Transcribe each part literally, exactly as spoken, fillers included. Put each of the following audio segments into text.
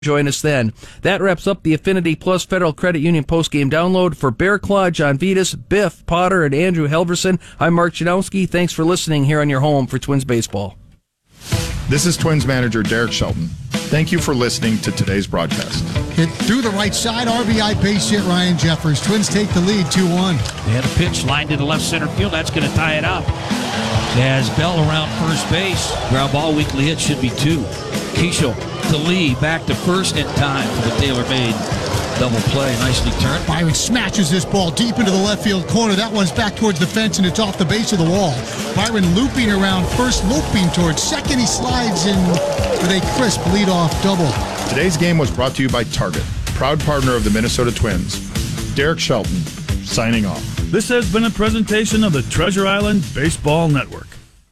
Join us then. That wraps up the Affinity Plus Federal Credit Union postgame download. For Bear Claw, John Vitas, Biff Potter, and Andrew Helverson, I'm Mark Janowski. Thanks for listening here on your home for Twins Baseball. This is Twins manager Derek Shelton. Thank you for listening to today's broadcast. Hit through the right side, R B I base hit Ryan Jeffers. Twins take the lead two one. They had a pitch lined to the left center field. That's going to tie it up. As Bell around first base. Ground ball, weakly hit, should be two. Keishel to Lee, back to first in time for the tailor-made double play. Nicely turned. Byron smashes this ball deep into the left field corner. That one's back towards the fence, and it's off the base of the wall. Byron looping around first, looping towards second. He slides in with a crisp leadoff double. Today's game was brought to you by Target, proud partner of the Minnesota Twins. Derek Shelton, signing off. This has been a presentation of the Treasure Island Baseball Network.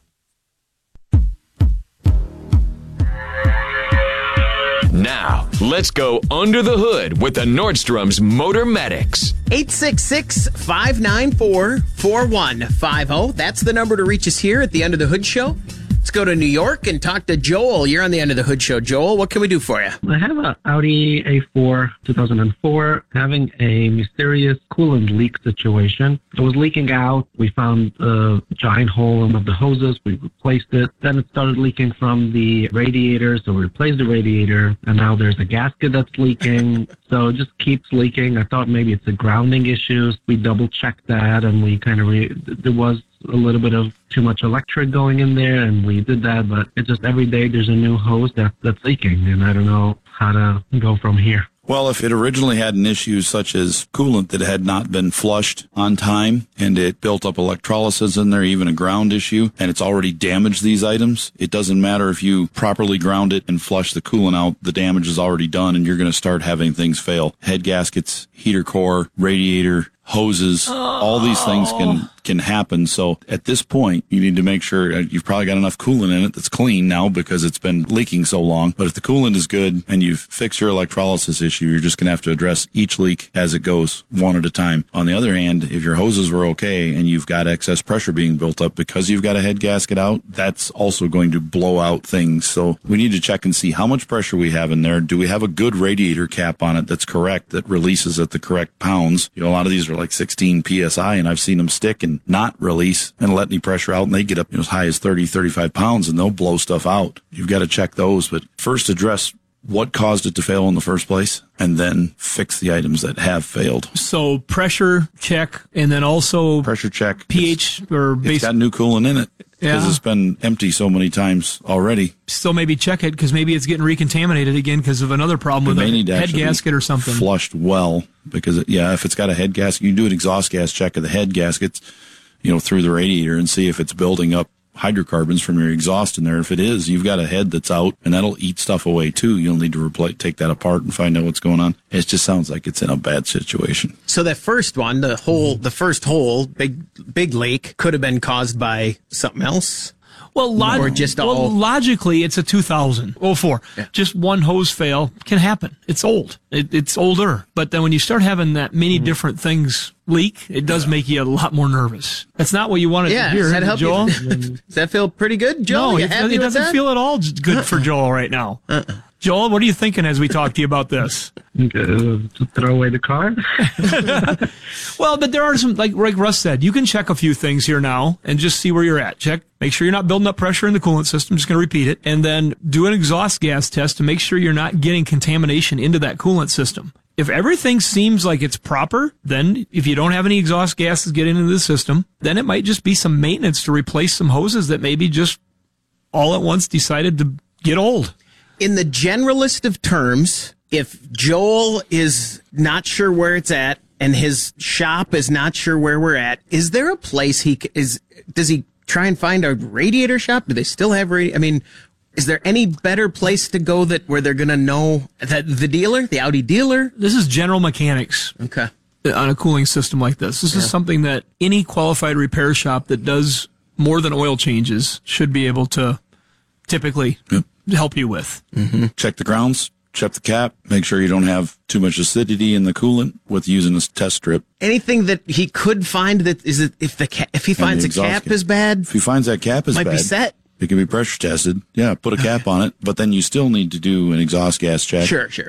Now, let's go under the hood with the Nordstrom's Motor Medics. eight six six, five nine four, four one five zero. That's the number to reach us here at the Under the Hood Show. Let's go to New York and talk to Joel. You're on the Under the Hood Show. Joel, what can we do for you? I have an Audi A four two thousand four having a mysterious coolant leak situation. It was leaking out. We found a giant hole in one of the hoses. We replaced it. Then it started leaking from the radiator, so we replaced the radiator. And now there's a gasket that's leaking. So it just keeps leaking. I thought maybe it's a grounding issue. We double-checked that, and we kind of re- there was a little bit of too much electric going in there, and we did that, but it's just every day there's a new hose that, that's leaking, and I don't know how to go from here. Well, if it originally had an issue such as coolant that had not been flushed on time and it built up electrolysis in there, even a ground issue, and it's already damaged these items, it doesn't matter if you properly ground it and flush the coolant out, the damage is already done and you're going to start having things fail. Head gaskets, heater core, radiator, hoses, oh. all these things can can happen. So at this point, you need to make sure you've probably got enough coolant in it that's clean now because it's been leaking so long. But if the coolant is good and you've fixed your electrolysis issue, you're just going to have to address each leak as it goes, one at a time. On the other hand, if your hoses were okay and you've got excess pressure being built up because you've got a head gasket out, that's also going to blow out things. So we need to check and see how much pressure we have in there. Do we have a good radiator cap on it that's correct, that releases at the correct pounds? You know, a lot of these are like sixteen P S I, and I've seen them stick and not release and let any pressure out, and they get up, you know, as high as thirty, thirty-five pounds, and they'll blow stuff out. You've got to check those, but first address what caused it to fail in the first place, and then fix the items that have failed. So pressure check, and then also pressure check, pH it's, or base. It's got new coolant in it. Because Yeah. it's been empty so many times already. Still maybe check it because maybe it's getting recontaminated again because of another problem with a head gasket or something. Flushed well because, it, yeah, if it's got a head gasket, you can do an exhaust gas check of the head gaskets, you know, through the radiator and see if it's building up hydrocarbons from your exhaust in there. If it is, you've got a head that's out, and that'll eat stuff away too. You'll need to replace, take that apart and find out what's going on. It just sounds like it's in a bad situation. So that first one, the hole, the first hole, big big leak, could have been caused by something else. Well, log- or just all... well, logically, it's a two thousand oh four. Yeah. Just one hose fail can happen. It's old. It, it's older. But then when you start having that many mm-hmm. different things leak, it does yeah. make you a lot more nervous. That's not what you wanted yeah, to hear, does that help Joel. You? Does that feel pretty good, Joel? No, you it, happy it with doesn't that? feel at all good uh-uh. for Joel right now. Uh-uh. Joel, what are you thinking as we talk to you about this? Uh, to throw away the car? Well, but there are some, like, like Russ said, you can check a few things here now and just see where you're at. Check, make sure you're not building up pressure in the coolant system. I'm just going to repeat it. And then do an exhaust gas test to make sure you're not getting contamination into that coolant system. If everything seems like it's proper, then if you don't have any exhaust gases getting into the system, then it might just be some maintenance to replace some hoses that maybe just all at once decided to get old. In the generalist of terms, if Joel is not sure where it's at and his shop is not sure where we're at, is there a place he is? Does he try and find a radiator shop? Do they still have radi- I mean, is there any better place to go that where they're going to know that the dealer, the Audi dealer? This is General Mechanics. Okay. On a cooling system like this. This yeah. is something that any qualified repair shop that does more than oil changes should be able to typically yep. help you with. Mm-hmm. Check the grounds, check the cap, make sure you don't have too much acidity in the coolant with using this test strip. Anything that he could find that is it if the ca- if he finds the, the cap is bad, if he finds that cap is might bad, be set. It can be pressure tested. Yeah, put a cap on it, but then you still need to do an exhaust gas check. Sure, sure.